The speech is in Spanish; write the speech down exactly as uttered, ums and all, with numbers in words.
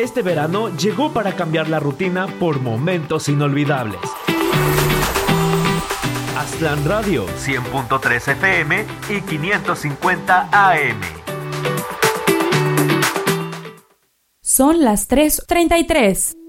Este verano llegó para cambiar la rutina por momentos inolvidables. Aztlán Radio, cien punto tres F M y quinientos cincuenta A M. Son las tres treinta y tres.